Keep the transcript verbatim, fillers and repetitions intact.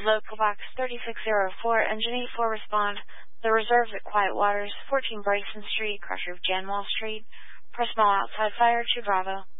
local box thirty-six oh four, engine eight four respond. The reserve at Quiet Waters, fourteen Bryson Street, cross roof Janwall Street. Press small outside fire to Bravo.